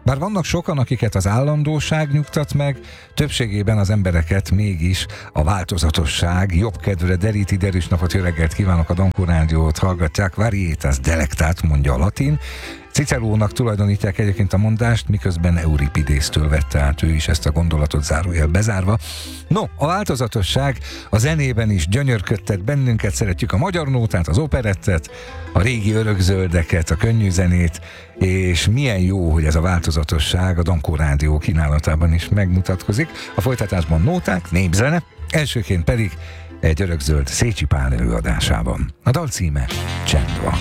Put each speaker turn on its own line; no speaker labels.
Bár vannak sokan, akiket az állandóság nyugtat meg, többségében az embereket mégis a változatosság jobb kedvre deríti. Derűs napot, jó reggelt kívánok, a Dankó Rádiót hallgatják. Varietas delectat, mondja a latin. Cicerónak tulajdonítják egyébként a mondást, miközben Euripidésztől vette át ő is ezt a gondolatot, zárójel bezárva. No, a változatosság a zenében is gyönyörködtet bennünket, szeretjük a magyar nótát, az operettet, a régi örökzöldeket, a könnyű zenét, és milyen jó, hogy ez a változatosság a Dankó Rádió kínálatában is megmutatkozik. A folytatásban nóták, népzene, elsőként pedig egy örökzöld Szécsi Pál előadásában. A dal címe Csend van.